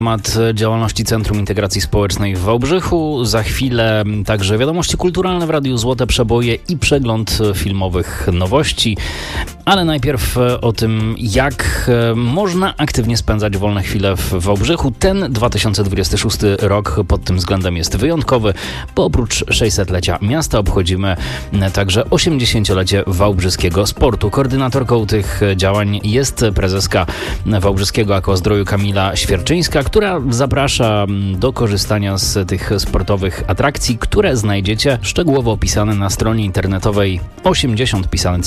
Temat działalności Centrum Integracji Społecznej w Wałbrzychu. Za chwilę także wiadomości kulturalne w Radiu Złote Przeboje i przegląd filmowych nowości. Ale najpierw o tym, jak można aktywnie spędzać wolne chwile w Wałbrzychu. Ten 2026 rok pod tym względem jest wyjątkowy, bo oprócz 600-lecia miasta obchodzimy także 80-lecie wałbrzyskiego sportu. Koordynatorką tych działań jest prezeska Wałbrzyskiego Aquazdroju Kamila Świerczyńska, która zaprasza do korzystania z tych sportowych atrakcji, które znajdziecie szczegółowo opisane na stronie internetowej 80 pisane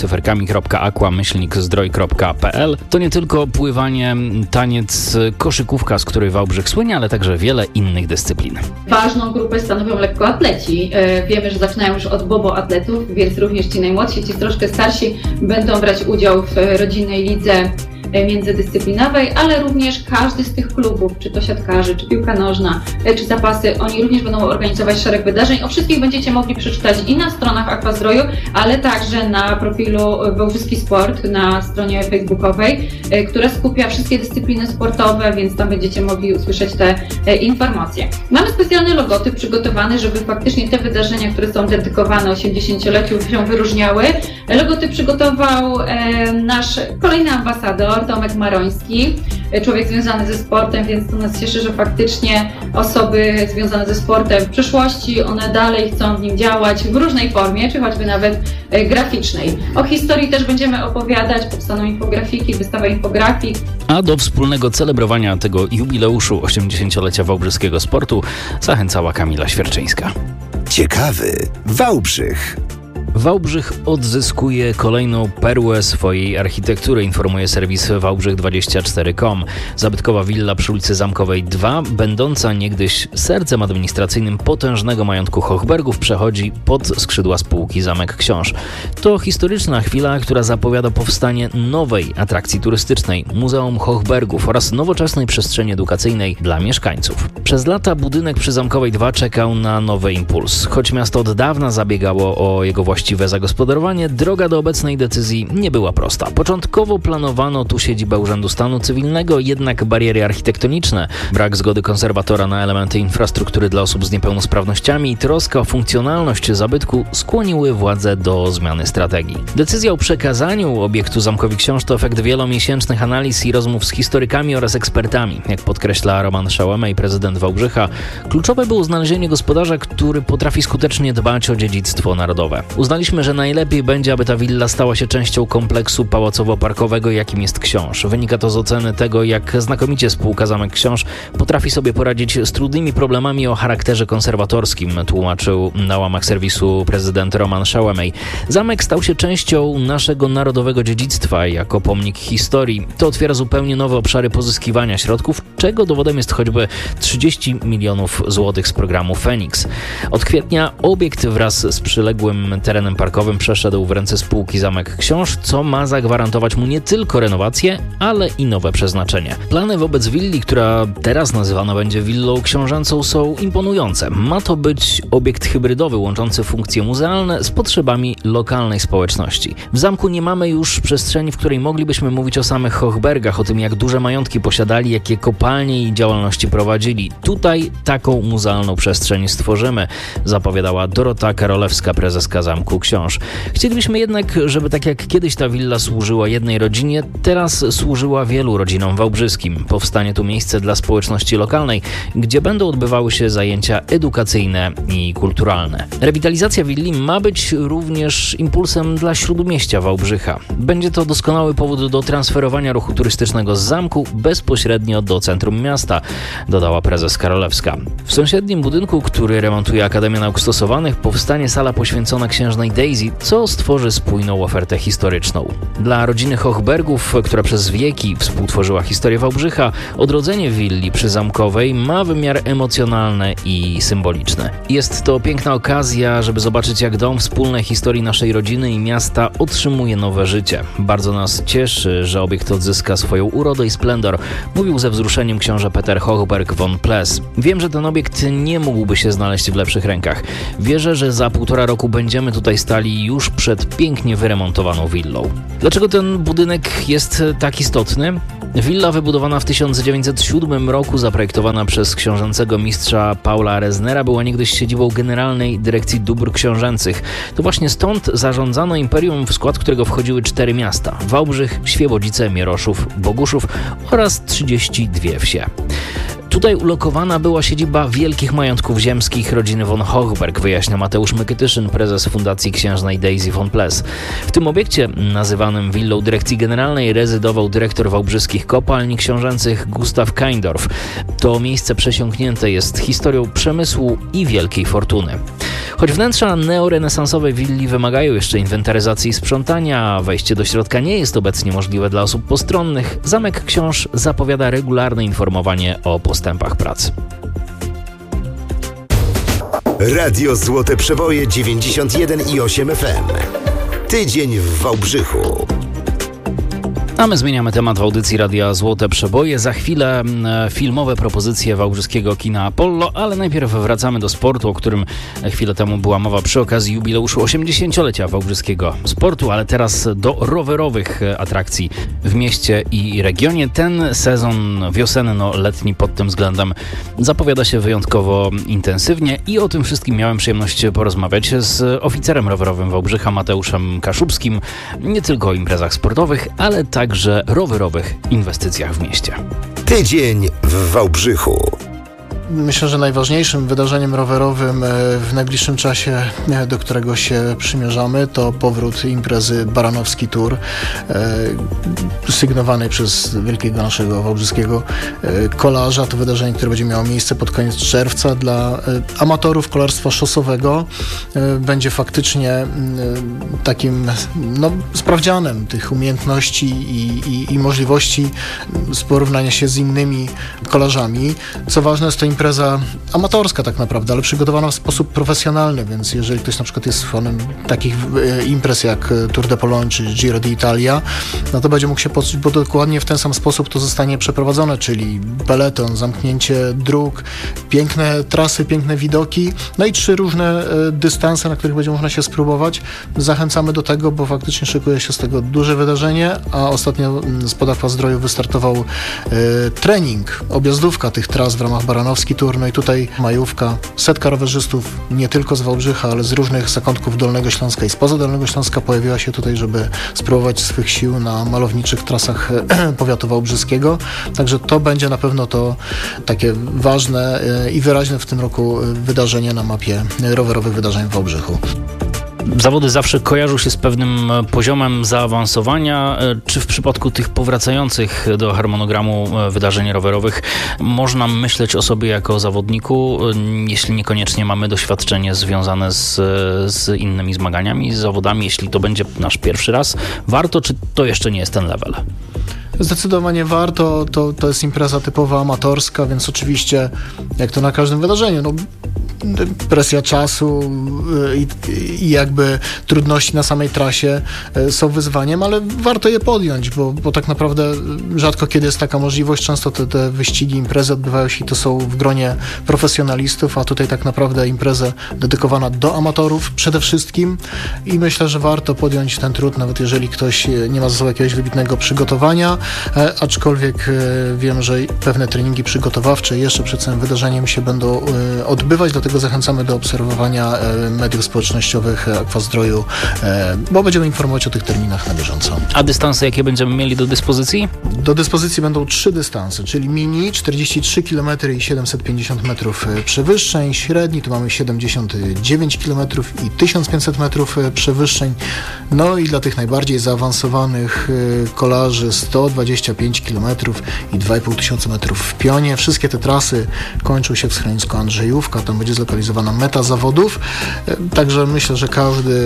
cyferkami.aqua-zdroj.pl. To nie tylko pływanie, taniec, koszykówka, z której Wałbrzych słynie, ale także wiele innych dyscyplin. Ważną grupę stanowią lekkoatleci. Wiemy, że zaczynają już od boboatletów, więc również ci najmłodsi, ci troszkę starsi będą brać udział w rodzinnej lidze międzydyscyplinowej, ale również każdy z tych klubów, czy to siatkarzy, czy piłka nożna, czy zapasy, oni również będą organizować szereg wydarzeń. O wszystkich będziecie mogli przeczytać i na stronach Aquazdroju, ale także na profilu Wałbrzyski Sport na stronie facebookowej, która skupia wszystkie dyscypliny sportowe, więc tam będziecie mogli usłyszeć te informacje. Mamy specjalny logotyp przygotowany, żeby faktycznie te wydarzenia, które są dedykowane 80-leciu, się wyróżniały. Logotyp przygotował nasz kolejny ambasador, Tomek Maroński, człowiek związany ze sportem, więc to nas cieszy, że faktycznie osoby związane ze sportem w przyszłości, one dalej chcą w nim działać w różnej formie, czy choćby nawet graficznej. O historii też będziemy opowiadać, powstaną infografiki, wystawa infografik. A do wspólnego celebrowania tego jubileuszu 80-lecia wałbrzyskiego sportu zachęcała Kamila Świerczyńska. Ciekawy Wałbrzych. Wałbrzych odzyskuje kolejną perłę swojej architektury, informuje serwis wałbrzych24.com. Zabytkowa willa przy ulicy Zamkowej 2, będąca niegdyś sercem administracyjnym potężnego majątku Hochbergów, przechodzi pod skrzydła spółki Zamek Książ. To historyczna chwila, która zapowiada powstanie nowej atrakcji turystycznej, Muzeum Hochbergów oraz nowoczesnej przestrzeni edukacyjnej dla mieszkańców. Przez lata budynek przy Zamkowej 2 czekał na nowy impuls. Choć miasto od dawna zabiegało o jego właściwe zagospodarowanie, droga do obecnej decyzji nie była prosta. Początkowo planowano tu siedzibę Urzędu Stanu Cywilnego, jednak bariery architektoniczne, brak zgody konserwatora na elementy infrastruktury dla osób z niepełnosprawnościami i troska o funkcjonalność zabytku skłoniły władze do zmiany strategii. Decyzja o przekazaniu obiektu Zamkowi Książ to efekt wielomiesięcznych analiz i rozmów z historykami oraz ekspertami. Jak podkreśla Roman Szałemej, prezydent Wałbrzycha, kluczowe było znalezienie gospodarza, który potrafi skutecznie dbać o dziedzictwo narodowe. Uznaliśmy, że najlepiej będzie, aby ta willa stała się częścią kompleksu pałacowo-parkowego, jakim jest Książ. Wynika to z oceny tego, jak znakomicie spółka Zamek Książ potrafi sobie poradzić z trudnymi problemami o charakterze konserwatorskim, tłumaczył na łamach serwisu prezydent Roman Szałemej. Zamek stał się częścią naszego narodowego dziedzictwa jako pomnik historii. To otwiera zupełnie nowe obszary pozyskiwania środków, czego dowodem jest choćby 30 milionów złotych z programu Feniks. Od kwietnia obiekt wraz z przyległym terenem parkowym przeszedł w ręce spółki Zamek Książ, co ma zagwarantować mu nie tylko renowację, ale i nowe przeznaczenie. Plany wobec willi, która teraz nazywana będzie willą książęcą, są imponujące. Ma to być obiekt hybrydowy łączący funkcje muzealne z potrzebami lokalnej społeczności. W zamku nie mamy już przestrzeni, w której moglibyśmy mówić o samych Hochbergach, o tym, jak duże majątki posiadali, jakie kopalnie i działalności prowadzili. Tutaj taką muzealną przestrzeń stworzymy, zapowiadała Dorota Karolewska, prezeska Zamku Książ. Chcielibyśmy jednak, żeby tak jak kiedyś ta willa służyła jednej rodzinie, teraz służyła wielu rodzinom wałbrzyskim. Powstanie tu miejsce dla społeczności lokalnej, gdzie będą odbywały się zajęcia edukacyjne i kulturalne. Rewitalizacja willi ma być również impulsem dla śródmieścia Wałbrzycha. Będzie to doskonały powód do transferowania ruchu turystycznego z zamku bezpośrednio do centrum miasta, dodała prezes Karolewska. W sąsiednim budynku, który remontuje Akademia Nauk Stosowanych, powstanie sala poświęcona księżnej Daisy, co stworzy spójną ofertę historyczną. Dla rodziny Hochbergów, która przez wieki współtworzyła historię Wałbrzycha, odrodzenie willi przy Zamkowej ma wymiar emocjonalny i symboliczny. Jest to piękna okazja, żeby zobaczyć, jak dom wspólnej historii naszej rodziny i miasta otrzymuje nowe życie. Bardzo nas cieszy, że obiekt odzyska swoją urodę i splendor, mówił ze wzruszeniem książę Peter Hochberg von Ples. Wiem, że ten obiekt nie mógłby się znaleźć w lepszych rękach. Wierzę, że za 1,5 roku będziemy tutaj stali już przed pięknie wyremontowaną willą. Dlaczego ten budynek jest tak istotny? Willa wybudowana w 1907 roku, zaprojektowana przez książęcego mistrza Paula Reznera, była niegdyś siedzibą Generalnej Dyrekcji Dóbr Książęcych. To właśnie stąd zarządzano imperium, w skład którego wchodziły 4 miasta: Wałbrzych, Świebodzice, Mieroszów, Boguszów oraz 32 wsie. Tutaj ulokowana była siedziba wielkich majątków ziemskich rodziny von Hochberg, wyjaśnia Mateusz Mykytyszyn, prezes Fundacji Księżnej Daisy von Pless. W tym obiekcie, nazywanym Willą Dyrekcji Generalnej, rezydował dyrektor wałbrzyskich kopalni książęcych Gustav Keindorf. To miejsce przesiąknięte jest historią przemysłu i wielkiej fortuny. Choć wnętrza neorenesansowej willi wymagają jeszcze inwentaryzacji i sprzątania, a wejście do środka nie jest obecnie możliwe dla osób postronnych, Zamek Książ zapowiada regularne informowanie o postępach prac. Radio Złote Przeboje 91,8 FM. Tydzień w Wałbrzychu. A my zmieniamy temat w audycji Radia Złote Przeboje. Za chwilę filmowe propozycje wałbrzyskiego kina Apollo, ale najpierw wracamy do sportu, o którym chwilę temu była mowa przy okazji jubileuszu 80-lecia wałbrzyskiego sportu, ale teraz do rowerowych atrakcji w mieście i regionie. Ten sezon wiosenno-letni pod tym względem zapowiada się wyjątkowo intensywnie i o tym wszystkim miałem przyjemność porozmawiać z oficerem rowerowym Wałbrzycha Mateuszem Kaszubskim. Nie tylko o imprezach sportowych, ale także rowerowych inwestycjach w mieście. Tydzień w Wałbrzychu. Myślę, że najważniejszym wydarzeniem rowerowym w najbliższym czasie, do którego się przymierzamy, to powrót imprezy Baranowski Tour, sygnowanej przez wielkiego naszego wałbrzyskiego kolarza. To wydarzenie, które będzie miało miejsce pod koniec czerwca. Dla amatorów kolarstwa szosowego będzie faktycznie takim sprawdzianem tych umiejętności i możliwości z porównania się z innymi kolarzami. Co ważne, jest to impreza amatorska tak naprawdę, ale przygotowana w sposób profesjonalny, więc jeżeli ktoś na przykład jest fanem takich imprez jak Tour de Pologne czy Giro d'Italia, no to będzie mógł się poczuć, bo dokładnie w ten sam sposób to zostanie przeprowadzone, czyli peleton, zamknięcie dróg, piękne trasy, piękne widoki, no i 3 różne dystanse, na których będzie można się spróbować. Zachęcamy do tego, bo faktycznie szykuje się z tego duże wydarzenie, a ostatnio z Podawła Zdroju wystartował trening, objazdówka tych tras w ramach Baranowski Tour, no i tutaj majówka, 100 rowerzystów nie tylko z Wałbrzycha, ale z różnych zakątków Dolnego Śląska i spoza Dolnego Śląska pojawiła się tutaj, żeby spróbować swych sił na malowniczych trasach powiatu wałbrzyskiego. Także to będzie na pewno to takie ważne i wyraźne w tym roku wydarzenie na mapie rowerowych wydarzeń w Wałbrzychu. Zawody zawsze kojarzą się z pewnym poziomem zaawansowania. Czy w przypadku tych powracających do harmonogramu wydarzeń rowerowych można myśleć o sobie jako o zawodniku, jeśli niekoniecznie mamy doświadczenie związane z innymi zmaganiami, z zawodami? Jeśli to będzie nasz pierwszy raz, warto, czy to jeszcze nie jest ten level? Zdecydowanie warto, to jest impreza typowo amatorska, więc oczywiście jak to na każdym wydarzeniu, presja czasu i jakby trudności na samej trasie są wyzwaniem, ale warto je podjąć, bo tak naprawdę rzadko kiedy jest taka możliwość. Często te wyścigi, imprezy odbywają się i to są w gronie profesjonalistów, a tutaj tak naprawdę impreza dedykowana do amatorów przede wszystkim i myślę, że warto podjąć ten trud, nawet jeżeli ktoś nie ma za sobą jakiegoś wybitnego przygotowania, aczkolwiek wiem, że pewne treningi przygotowawcze jeszcze przed samym wydarzeniem się będą odbywać, dlatego zachęcamy do obserwowania mediów społecznościowych Akwazdroju, bo będziemy informować o tych terminach na bieżąco. A dystanse jakie będziemy mieli do dyspozycji? Do dyspozycji będą 3 dystanse, czyli mini 43 km i 750 metrów przewyższeń, średni to mamy 79 km i 1500 metrów przewyższeń, no i dla tych najbardziej zaawansowanych kolarzy 125 km i 2500 metrów w pionie. Wszystkie te trasy kończą się w schronisku Andrzejówka, tam będzie zlokalizowana meta zawodów, także myślę, że każdy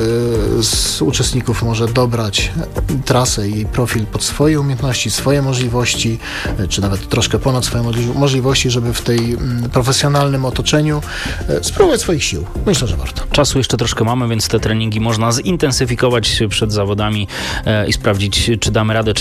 z uczestników może dobrać trasę i profil pod swoje umiejętności, swoje możliwości, czy nawet troszkę ponad swoje możliwości, żeby w tej profesjonalnym otoczeniu spróbować swoich sił. Myślę, że warto. Czasu jeszcze troszkę mamy, więc te treningi można zintensyfikować przed zawodami i sprawdzić, czy damy radę, czy jesteśmy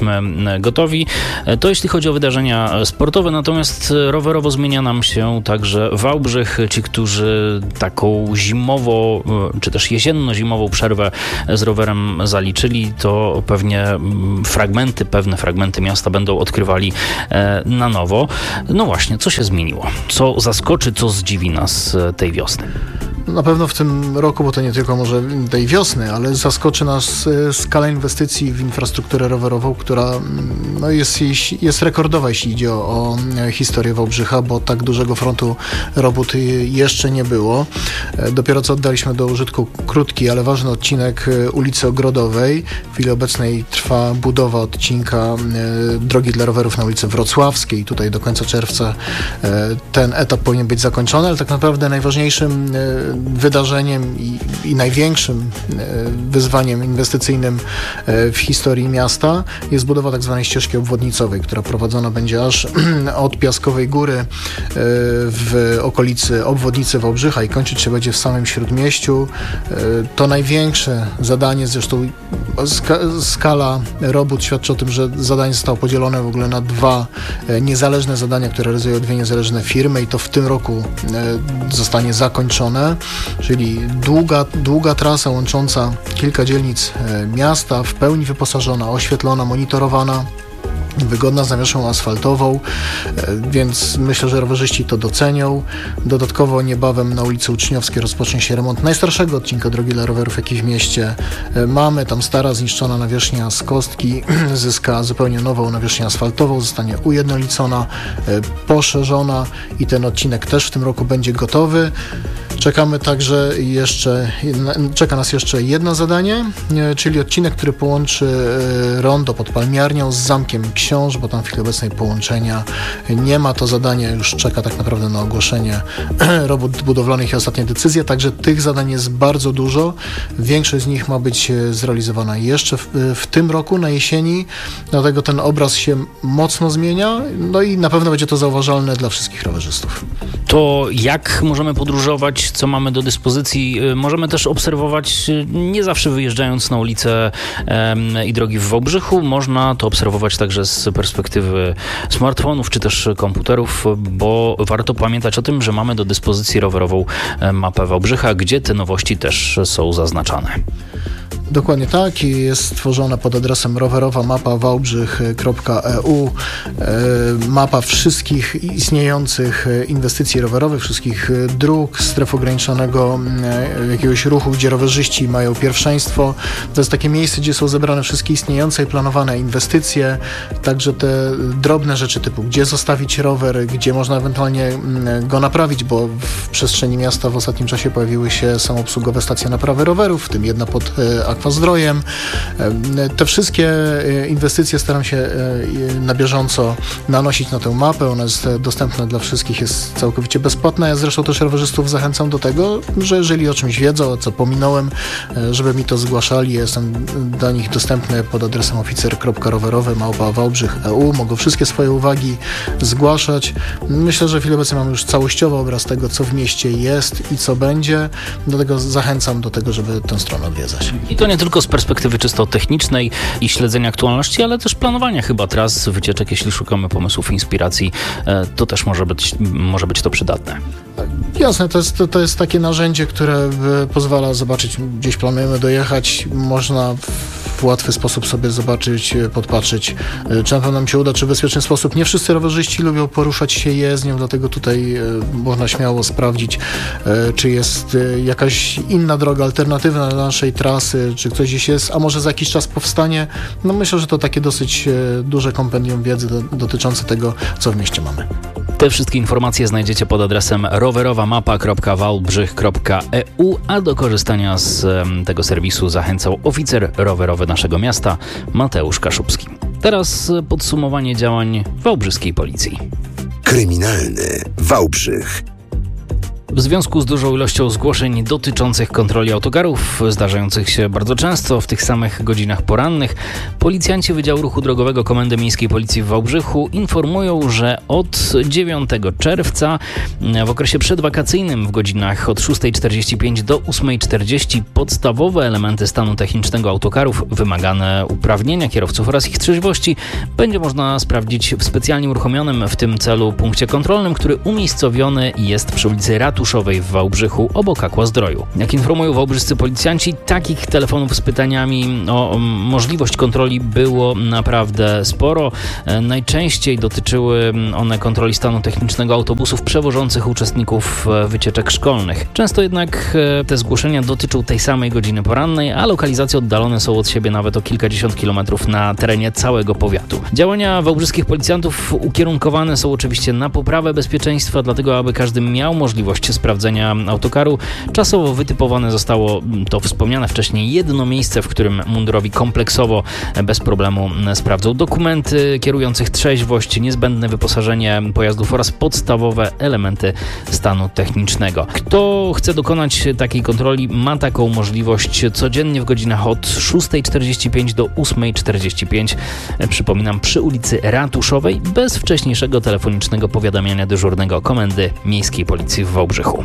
jesteśmy gotowi. To jeśli chodzi o wydarzenia sportowe, natomiast rowerowo zmienia nam się także Wałbrzych. Ci, którzy taką zimowo, czy też jesienno-zimową przerwę z rowerem zaliczyli, to pewnie pewne fragmenty miasta będą odkrywali na nowo. No właśnie, co się zmieniło? Co zaskoczy, co zdziwi nas tej wiosny? Na pewno w tym roku, bo to nie tylko może tej wiosny, ale zaskoczy nas skala inwestycji w infrastrukturę rowerową, która jest rekordowa, jeśli idzie o historię Wałbrzycha, bo tak dużego frontu robót jeszcze nie było. Dopiero co oddaliśmy do użytku krótki, ale ważny odcinek ulicy Ogrodowej. W chwili obecnej trwa budowa odcinka drogi dla rowerów na ulicy Wrocławskiej. Tutaj do końca czerwca ten etap powinien być zakończony, ale tak naprawdę najważniejszym wydarzeniem i największym wyzwaniem inwestycyjnym w historii miasta jest budowa tak zwanej ścieżki obwodnicowej, która prowadzona będzie aż od Piaskowej Góry w okolicy obwodnicy Wałbrzycha i kończyć się będzie w samym Śródmieściu. To największe zadanie, zresztą skala robót świadczy o tym, że zadanie zostało podzielone w ogóle na dwa niezależne zadania, które realizują dwie niezależne firmy i to w tym roku zostanie zakończone. Czyli długa trasa łącząca kilka dzielnic miasta, w pełni wyposażona, oświetlona, monitorowana, wygodna z nawierzchnią asfaltową, więc myślę, że rowerzyści to docenią. Dodatkowo niebawem na ulicy Uczniowskiej rozpocznie się remont najstarszego odcinka drogi dla rowerów, jaki w mieście mamy. Tam stara, zniszczona nawierzchnia z kostki zyska zupełnie nową nawierzchnię asfaltową, zostanie ujednolicona, poszerzona i ten odcinek też w tym roku będzie gotowy. Czeka nas jeszcze jedno zadanie, czyli odcinek, który połączy rondo pod Palmiarnią z Zamkiem Książ, bo tam w chwili obecnej połączenia nie ma. To zadanie już czeka tak naprawdę na ogłoszenie robót budowlanych i ostatnie decyzje, także tych zadań jest bardzo dużo. Większość z nich ma być zrealizowana jeszcze w tym roku, na jesieni, dlatego ten obraz się mocno zmienia, no i na pewno będzie to zauważalne dla wszystkich rowerzystów. To jak możemy podróżować, co mamy do dyspozycji? Możemy też obserwować, nie zawsze wyjeżdżając na ulicę i drogi w Wałbrzychu, można to obserwować także z perspektywy smartfonów czy też komputerów, bo warto pamiętać o tym, że mamy do dyspozycji rowerową mapę Wałbrzycha, gdzie te nowości też są zaznaczane. Dokładnie tak, jest stworzona pod adresem rowerowamapa.wałbrzych.eu mapa wszystkich istniejących inwestycji rowerowych, wszystkich dróg, stref ograniczonego jakiegoś ruchu, gdzie rowerzyści mają pierwszeństwo. To jest takie miejsce, gdzie są zebrane wszystkie istniejące i planowane inwestycje, także te drobne rzeczy typu gdzie zostawić rower, gdzie można ewentualnie go naprawić, bo w przestrzeni miasta w ostatnim czasie pojawiły się samoobsługowe stacje naprawy rowerów, w tym jedna pod Akwazdrojem. Te wszystkie inwestycje staram się na bieżąco nanosić na tę mapę. Ona jest dostępna dla wszystkich, jest całkowicie bezpłatna. Ja zresztą też rowerzystów zachęcam do tego, że jeżeli o czymś wiedzą, co pominąłem, żeby mi to zgłaszali. Jestem dla nich dostępny pod adresem oficer.rowerowy@wałbrzych.eu. Mogą wszystkie swoje uwagi zgłaszać. Myślę, że w chwili obecnej mamy już całościowy obraz tego, co w mieście jest i co będzie. Dlatego zachęcam do tego, żeby tę stronę odwiedzać. I to nie tylko z perspektywy czysto technicznej i śledzenia aktualności, ale też planowania chyba tras, wycieczek, jeśli szukamy pomysłów, inspiracji, to też może być to przydatne. Jasne, to jest takie narzędzie, które pozwala zobaczyć, gdzieś planujemy dojechać, można w łatwy sposób sobie zobaczyć, podpatrzeć, czy na pewno nam się uda, czy w bezpieczny sposób. Nie wszyscy rowerzyści lubią poruszać się jezdnią, dlatego tutaj można śmiało sprawdzić, czy jest jakaś inna droga alternatywna do naszej trasy, czy ktoś gdzieś jest, a może za jakiś czas powstanie. No myślę, że to takie dosyć duże kompendium wiedzy dotyczące tego, co w mieście mamy. Te wszystkie informacje znajdziecie pod adresem rowerowamapa.wałbrzych.eu, a do korzystania z tego serwisu zachęcał oficer rowerowy naszego miasta Mateusz Kaszubski. Teraz podsumowanie działań wałbrzyskiej policji. Kryminalny Wałbrzych. W związku z dużą ilością zgłoszeń dotyczących kontroli autokarów, zdarzających się bardzo często w tych samych godzinach porannych, policjanci Wydziału Ruchu Drogowego Komendy Miejskiej Policji w Wałbrzychu informują, że od 9 czerwca w okresie przedwakacyjnym w godzinach od 6:45 do 8:40 podstawowe elementy stanu technicznego autokarów, wymagane uprawnienia kierowców oraz ich trzeźwości będzie można sprawdzić w specjalnie uruchomionym w tym celu punkcie kontrolnym, który umiejscowiony jest przy ulicy Ratuszowej w Wałbrzychu obok Aqua-Zdroju. Jak informują wałbrzyscy policjanci, takich telefonów z pytaniami o możliwość kontroli było naprawdę sporo. Najczęściej dotyczyły one kontroli stanu technicznego autobusów przewożących uczestników wycieczek szkolnych. Często jednak te zgłoszenia dotyczą tej samej godziny porannej, a lokalizacje oddalone są od siebie nawet o kilkadziesiąt kilometrów na terenie całego powiatu. Działania wałbrzyskich policjantów ukierunkowane są oczywiście na poprawę bezpieczeństwa, dlatego aby każdy miał możliwość sprawdzenia autokaru. Czasowo wytypowane zostało to wspomniane wcześniej jedno miejsce, w którym mundurowi kompleksowo, bez problemu sprawdzą dokumenty kierujących, trzeźwość, niezbędne wyposażenie pojazdów oraz podstawowe elementy stanu technicznego. Kto chce dokonać takiej kontroli, ma taką możliwość codziennie w godzinach od 6:45 do 8:45. Przypominam, przy ulicy Ratuszowej, bez wcześniejszego telefonicznego powiadamiania dyżurnego Komendy Miejskiej Policji w Wałbrzychu.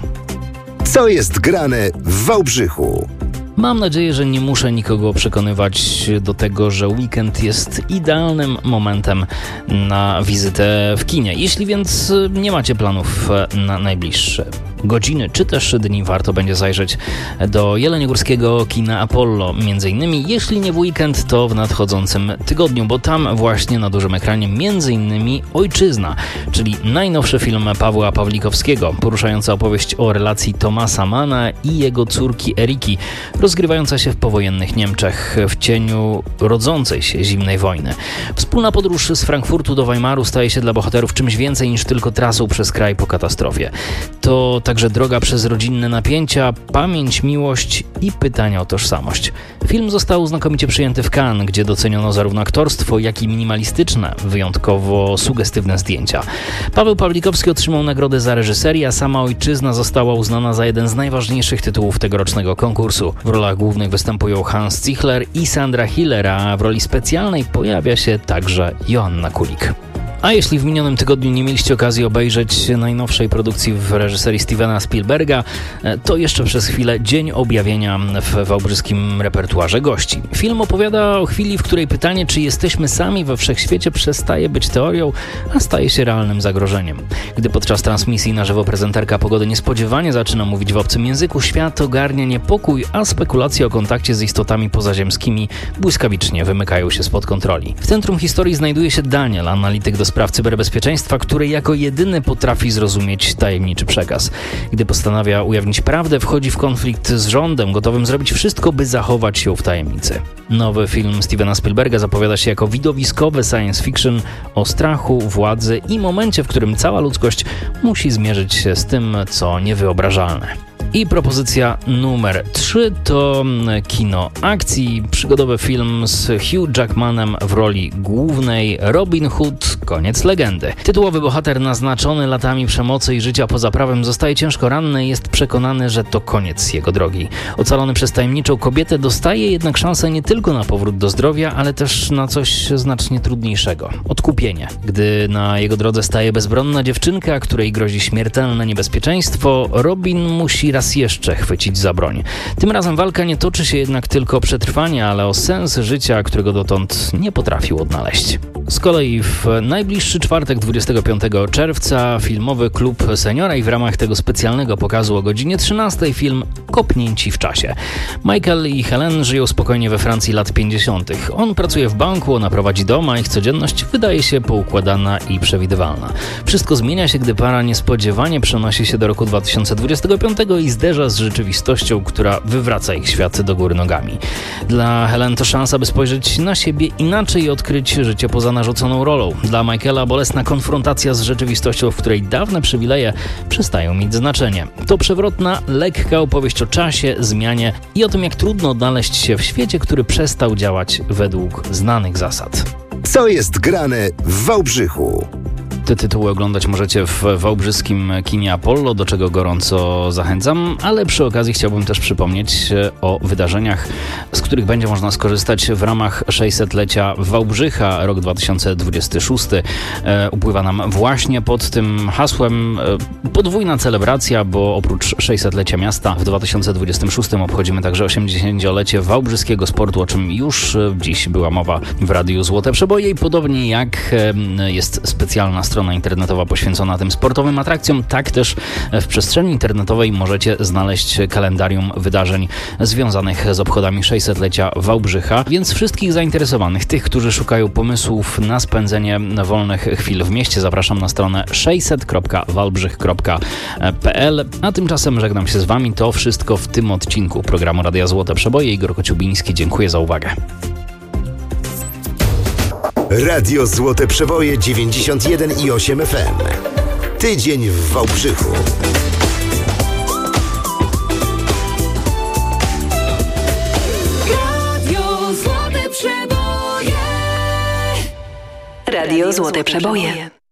Co jest grane w Wałbrzychu? Mam nadzieję, że nie muszę nikogo przekonywać do tego, że weekend jest idealnym momentem na wizytę w kinie. Jeśli więc nie macie planów na najbliższe godziny czy też dni, warto będzie zajrzeć do jeleniogórskiego kina Apollo. Między innymi, jeśli nie w weekend, to w nadchodzącym tygodniu, bo tam właśnie na dużym ekranie między innymi Ojczyzna, czyli najnowszy film Pawła Pawlikowskiego, poruszający opowieść o relacji Thomasa Manna i jego córki Eriki, rozgrywająca się w powojennych Niemczech w cieniu rodzącej się zimnej wojny. Wspólna podróż z Frankfurtu do Weimaru staje się dla bohaterów czymś więcej niż tylko trasą przez kraj po katastrofie. To także droga przez rodzinne napięcia, pamięć, miłość i pytania o tożsamość. Film został znakomicie przyjęty w Cannes, gdzie doceniono zarówno aktorstwo, jak i minimalistyczne, wyjątkowo sugestywne zdjęcia. Paweł Pawlikowski otrzymał nagrodę za reżyserię, a sama Ojczyzna została uznana za jeden z najważniejszych tytułów tegorocznego konkursu. W rolach głównych występują Hans Zichler i Sandra Hiller, a w roli specjalnej pojawia się także Joanna Kulik. A jeśli w minionym tygodniu nie mieliście okazji obejrzeć najnowszej produkcji w reżyserii Stevena Spielberga, to jeszcze przez chwilę Dzień Objawienia w wałbrzyskim repertuarze gości. Film opowiada o chwili, w której pytanie, czy jesteśmy sami we wszechświecie, przestaje być teorią, a staje się realnym zagrożeniem. Gdy podczas transmisji na żywo prezenterka pogody niespodziewanie zaczyna mówić w obcym języku, świat ogarnia niepokój, a spekulacje o kontakcie z istotami pozaziemskimi błyskawicznie wymykają się spod kontroli. W centrum historii znajduje się Daniel, analityk do spraw cyberbezpieczeństwa, który jako jedyny potrafi zrozumieć tajemniczy przekaz. Gdy postanawia ujawnić prawdę, wchodzi w konflikt z rządem, gotowym zrobić wszystko, by zachować ją w tajemnicy. Nowy film Stevena Spielberga zapowiada się jako widowiskowy science fiction o strachu, władzy i momencie, w którym cała ludzkość musi zmierzyć się z tym, co niewyobrażalne. I propozycja numer 3 to kino akcji, przygodowy film z Hugh Jackmanem w roli głównej, Robin Hood, koniec legendy. Tytułowy bohater naznaczony latami przemocy i życia poza prawem zostaje ciężko ranny i jest przekonany, że to koniec jego drogi. Ocalony przez tajemniczą kobietę dostaje jednak szansę nie tylko na powrót do zdrowia, ale też na coś znacznie trudniejszego – odkupienie. Gdy na jego drodze staje bezbronna dziewczynka, której grozi śmiertelne niebezpieczeństwo, Robin musi raz jeszcze chwycić za broń. Tym razem walka nie toczy się jednak tylko o przetrwanie, ale o sens życia, którego dotąd nie potrafił odnaleźć. Z kolei w najbliższy czwartek, 25 czerwca, filmowy klub Seniora i w ramach tego specjalnego pokazu o godzinie 13 film Kopnięci w czasie. Michael i Helen żyją spokojnie we Francji lat 50. On pracuje w banku, ona prowadzi dom, a ich codzienność wydaje się poukładana i przewidywalna. Wszystko zmienia się, gdy para niespodziewanie przenosi się do roku 2025 i zderza z rzeczywistością, która wywraca ich świat do góry nogami. Dla Helen to szansa, by spojrzeć na siebie inaczej i odkryć życie poza narzuconą rolą. Dla Michaela bolesna konfrontacja z rzeczywistością, w której dawne przywileje przestają mieć znaczenie. To przewrotna, lekka opowieść o czasie, zmianie i o tym, jak trudno odnaleźć się w świecie, który przestał działać według znanych zasad. Co jest grane w Wałbrzychu? Te tytuły oglądać możecie w wałbrzyskim kinie Apollo, do czego gorąco zachęcam, ale przy okazji chciałbym też przypomnieć o wydarzeniach, z których będzie można skorzystać w ramach 600-lecia Wałbrzycha. Rok 2026 upływa nam właśnie pod tym hasłem podwójna celebracja, bo oprócz 600-lecia miasta w 2026 obchodzimy także 80-lecie wałbrzyskiego sportu, o czym już dziś była mowa w Radiu Złote Przeboje i podobnie jak jest specjalna strona internetowa poświęcona tym sportowym atrakcjom, tak też w przestrzeni internetowej możecie znaleźć kalendarium wydarzeń związanych z obchodami 600-lecia Wałbrzycha, więc wszystkich zainteresowanych, tych, którzy szukają pomysłów na spędzenie wolnych chwil w mieście, zapraszam na stronę 600.wałbrzych.pl. A tymczasem żegnam się z Wami. To wszystko w tym odcinku programu Radia Złote Przeboje. Igor Kociubiński, dziękuję za uwagę. Radio Złote Przeboje 91,8 FM. Tydzień w Wałbrzychu. Radio Złote Przeboje.